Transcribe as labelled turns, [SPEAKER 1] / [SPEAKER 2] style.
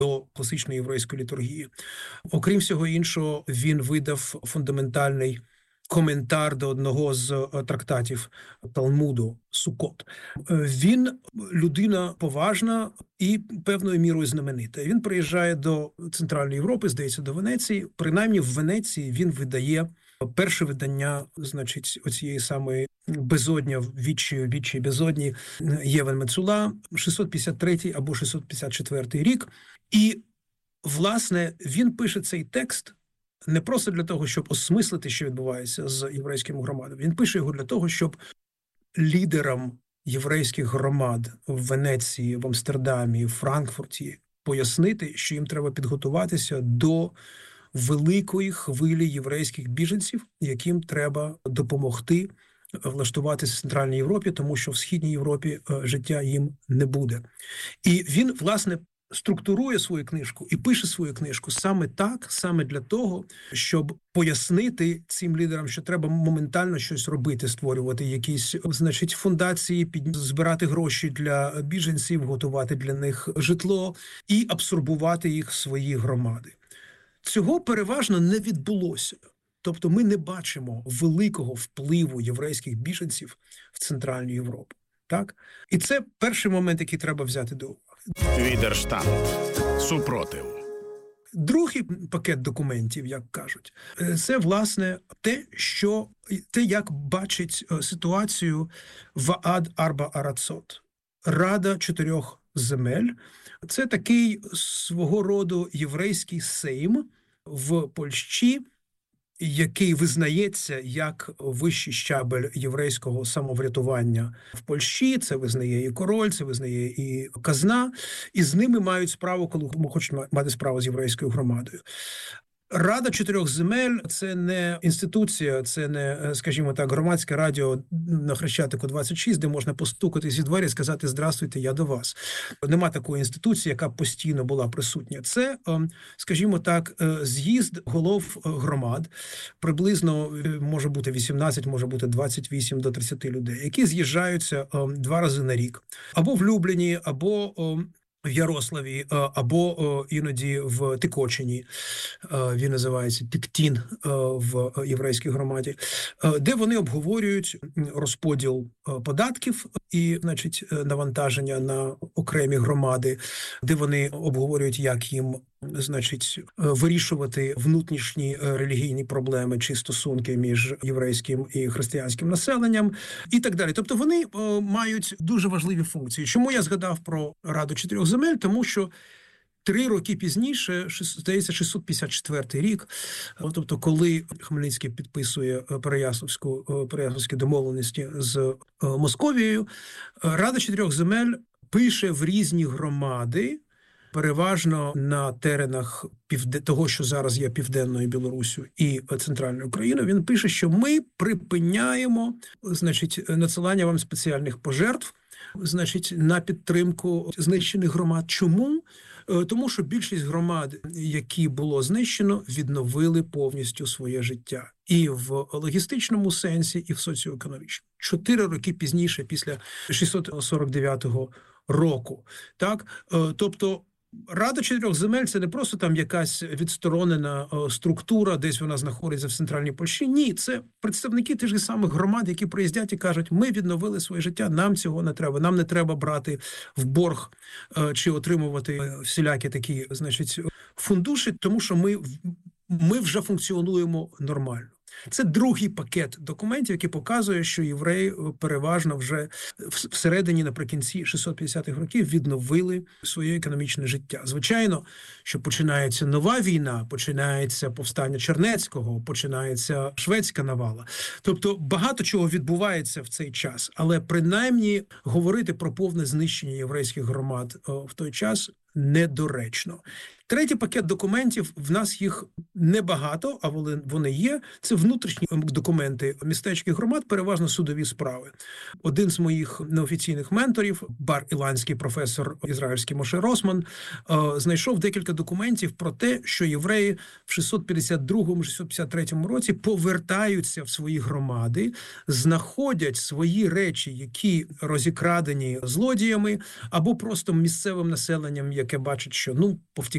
[SPEAKER 1] до класичної єврейської літургії. Окрім всього іншого, він видав фундаментальний коментар до одного з трактатів Талмуду Сукот. Він людина поважна і певною мірою знаменита. Він приїжджає до Центральної Європи, здається, до Венеції. Принаймні в Венеції він видає перше видання, значить, оцієї самої безодня, відчі безодні Євен Мецула, 653 або 654 рік. І, власне, він пише цей текст не просто для того, щоб осмислити, що відбувається з єврейськими громадами. Він пише його для того, щоб лідерам єврейських громад в Венеції, в Амстердамі, в Франкфурті пояснити, що їм треба підготуватися до великої хвилі єврейських біженців, яким треба допомогти влаштуватися в Центральній Європі, тому що в Східній Європі життя їм не буде. І він, власне, структурує свою книжку і пише свою книжку саме так, саме для того, щоб пояснити цим лідерам, що треба моментально щось робити, створювати якісь, значить, фундації, збирати гроші для біженців, готувати для них житло і абсорбувати їх в свої громади. Цього переважно не відбулося. Тобто ми не бачимо великого впливу єврейських біженців в Центральну Європу. Так? І це перший момент, який треба взяти до уваги.
[SPEAKER 2] Відерштат. Супротив.
[SPEAKER 1] Другий пакет документів, як кажуть, це, власне, те, як бачить ситуацію Ваад Арба Арацот. Рада чотирьох земель. Це такий свого роду єврейський сейм в Польщі, який визнається як вищий щабель єврейського самоврятування в Польщі. Це визнає і король, це визнає і казна. І з ними мають справу, коли хочуть мати справу з єврейською громадою. Рада чотирьох земель – це не інституція, це не, скажімо так, громадське радіо на Хрещатику 26, де можна постукати зі двері і сказати «Здравствуйте, я до вас». Нема такої інституції, яка постійно була присутня. Це, скажімо так, з'їзд голов громад, приблизно може бути 18, може бути 28 до 30 людей, які з'їжджаються 2 рази на рік. Або в Любліні, або в Ярославі, або іноді в Тикочині, він називається Тиктін в єврейській громаді, де вони обговорюють розподіл податків і, значить, навантаження на окремі громади, де вони обговорюють, як їм, значить, вирішувати внутрішні релігійні проблеми чи стосунки між єврейським і християнським населенням і так далі. Тобто вони мають дуже важливі функції. Чому я згадав про Раду чотирьох земель? Тому що 3 роки пізніше, здається, 654 рік, тобто коли Хмельницький підписує Переяславські домовленості з Московією, Рада чотирьох земель пише в різні громади, переважно на теренах того, що зараз є Південною Білоруссю і Центральною Україною, він пише, що ми припиняємо, значить, надсилання вам спеціальних пожертв, значить, на підтримку знищених громад. Чому? Тому що більшість громад, які було знищено, відновили повністю своє життя. І в логістичному сенсі, і в соціоекономічному. 4 роки пізніше, після 649 року. Так? Тобто, Рада чотирьох земель – це не просто там якась відсторонена структура, десь вона знаходиться в Центральній Польщі. Ні, це представники тих же самих громад, які приїздять і кажуть, ми відновили своє життя, нам цього не треба. Нам не треба брати в борг чи отримувати всілякі такі, значить, фундуші, тому що ми вже функціонуємо нормально. Це другий пакет документів, який показує, що євреї переважно вже всередині, наприкінці 650-х років відновили своє економічне життя. Звичайно, що починається нова війна, починається повстання Чернецького, починається шведська навала. Тобто багато чого відбувається в цей час, але принаймні говорити про повне знищення єврейських громад в той час недоречно. Третій пакет документів, в нас їх небагато, а вони є. Це внутрішні документи містечких громад, переважно судові справи. Один з моїх неофіційних менторів, бар-іландський професор ізраїльський Моше Росман, знайшов декілька документів про те, що євреї в 652-653 році повертаються в свої громади, знаходять свої речі, які розікрадені злодіями, або просто місцевим населенням, яке бачить, що, повтікали